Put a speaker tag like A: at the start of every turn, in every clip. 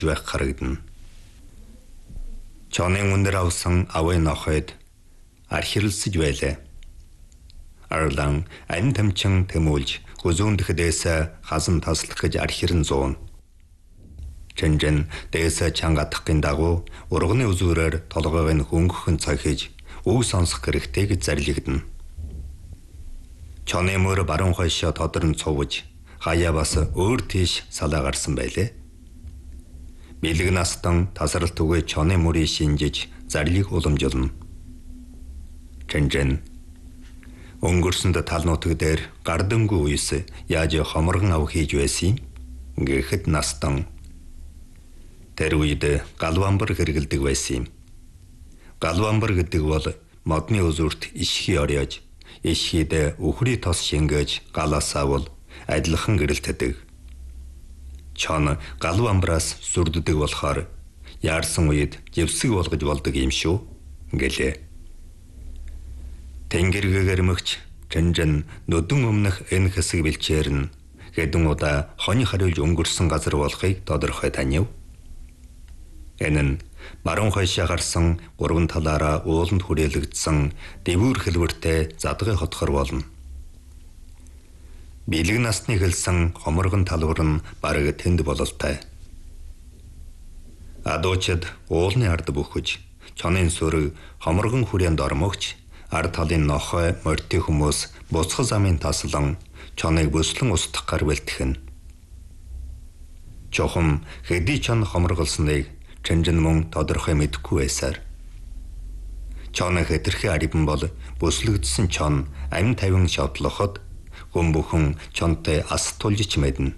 A: байх харагдана. Чонын өндөр авсан авын нохойд архирлсэж байлаа. Арлан ань тамчин тэмүүлж хүзүүндэх дээсээ хасан таслах гэж архирн зуун. Чэнжэн дээсээ чангадахын дагуу урганы үзүүрээр толгойг нь хөнгөхөн цохиж үг сонсох хэрэгтэй гэж зарлигдана. Чоны мөр баруун хойшоо тодорн цовж хаяа бас өөр тийш салаа гарсан байлээ. Бэлэг настан тасралт түгээ чоны мөрийг шинжиж зарлиг уламжуулна. Чэнжэн өнгөрсөнд тал нутаг дээр гарданггүй үес яаж хоморгон ав хийж байсан гэхэд настан тэр үед галвамбар хэрэгэлдэг байсан юм. Галвамбар гэдэг бол модны үзүүрт ишхий орёож ишхийд үхрий тос шингээж галаас авал адилхан гэрэлтдэг. Чон галвамбраас сүрддэг болохоор яарсан үед живсэг болгож болдог юм шүү гэлээ. Тэнгэргээр мөгч Чэнжэн нүдэн өмнөх энэ хэсэг бэлчээр нь хэдэн удаа хонь хариулж өнгөрсөн газар болохыг тодорхой танив. Энэ нь баруун хойшоо гарсан гурван талаараа ууланд хүрээлэгдсэн дэвүүр хэлбэртэй задгай хотхор болно. Бэлэг насны хэлсэн хоморгон талбар нь бараг тэнд бололтой. Адуучид уулны ард бүхэж, чонын сүрэг хоморгон хүрээнд ормогч, ард талын нохой морьтой хүмүүс буцхал замын таслан чоныг бүслэн устгах гар бэлтгэн. Чохом хэдий чон хоморголсныг Чэнжэн мөн тодорхой мэдэхгүй байсаар. Чоны хэтэрхий арибан бол бүслэгдсэн чон амин тавин шотлоход хүн бүхэн чонтой ас тулж мэднэ.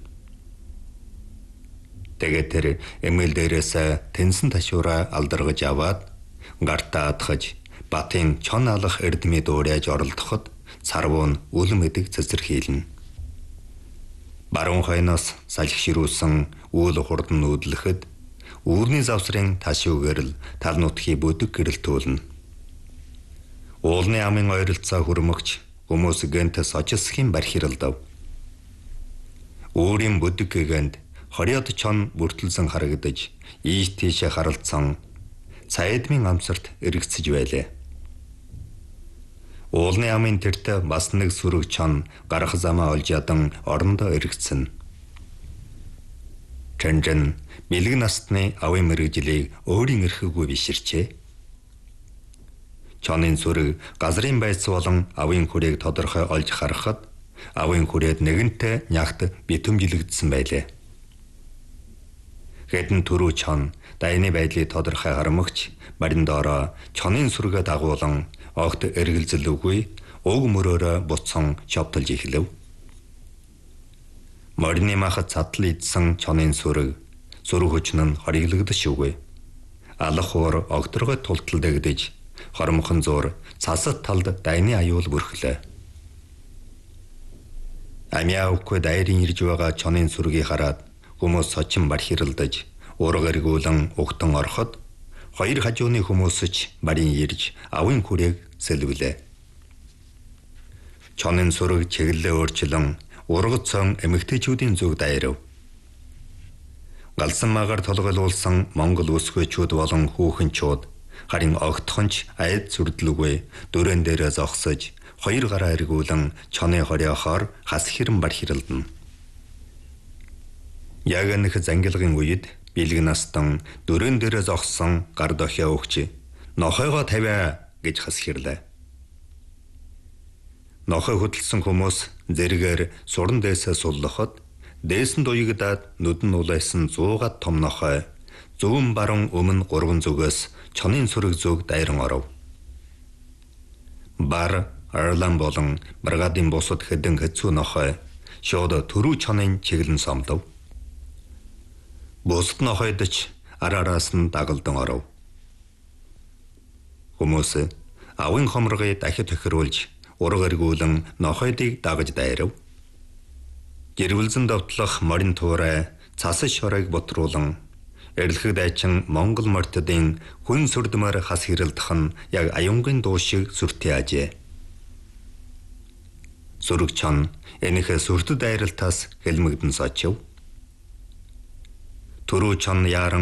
A: Тэгээд тэр эмээл дээрээс тэнсэн ташуураа алдаргаж аваад гартаа атгаж батын чон алах эрдмэд уурайж оролдоход царвуун үл мэдэг цэцэрхийлнэ. Баруун хойноос салхиширүүлсэн үл хурдан нүүдлэхэд үүлний завсрын ташуугаар л тал нутгийн бүдэг гэрэлтүүлнэ. Уулны амын ойролцоо хүрмөгч хүмүүс гэнтс очисхийн бархиралдав. Өөрийн бүдэг гэгэнд хориод чон бүртэлсэн харагдаж ийш тийшээ харалцсан цаэдмийн амсарт эргэцэж байлаа. Уулны амын тэртэ бас нэг сүрэг чон гарах замаа олж ядан орондоо эргэцэн. Чэнжэн бэлэг насны авын мэрэгжлийг өөрийн эрхгүй биширчээ. Чонын сүрэг газрын байц болон авын хүрээг тодорхой олж харахад авын хүрээд нэгэнтээ нягт битэмжилэгдсэн байлаа. Хэдэн түрүү чон дайны байдлыг тодорхой харамгч барин доороо чонын сүргээ дагуулan огт эргэлзэлгүй уг мөрөөрөө буцсан шовтолж эхлэв. Морины махад цатал идсэн чонын сүрэг хүчин нь хориглогдошгүй. Алах хуур огторгой тулталдагдж хормхон зуур цасат талд дайны аюул бүрхлээ. Амиаавгүй дайрын ирж байгаа чонын сүргийг хараад хүмүүс сочин бархиралдаж ураг эргүүлэн угтан ороход хоёр хажууны хүмүүс ч барин ирж авын хүрээг сэлвэлээ. Чонын сүрэг чиглэлээ өөрчлөн ургад сон эмэгтэйчүүдийн зүг дайрав. Галсан магаар толгойлуулсан монгол үсгөөчүүд болон хүүхэнчүүд харин огтхонч айд сүрдлүгүй дөрөн дээрээ зогсож хоёр гараа эргүүлэн чоны хориохоор хас хэрэн бархиралдана. Яг энэх зангилгын үед бэлэг настан дөрөн дээрээ зогссон гар дохио өгч нохойгоо тавиа гэж хас хэрлээ. Нохой хөдөлсөн хүмүүс зэрэгээр суран дээсээ суллоход дээсэн дуйгдаад нүдэн улайсан 100 том нохой зүүн баруун өмнө 3 зүгээс чонын сүрэг зүг дайран оров. Бар Арлан болон бригадын бусад хэдэн хэцүү нохой шууд түрүү чонын чиглэн сомдов. Бусад нохойд ч араас нь дагалдан оров. Хүмүүс авын хомрогыг дахид тохируулж ураг эргүүлэн нохойдыг дагаж дайрав. Гэрвэлзэн довтлох морин туурай цас шорыг бутруулан эрэлхэг дайчин Монгол морьтодын хүн сүрдмээр хас хэрэлдэх нь яг аюунгийн дуу шиг сүртэй ажээ. Сүрэг чон энэхэ сүртэд дайралтаас хэлмэгдэн сочив. Төрөө чон яаран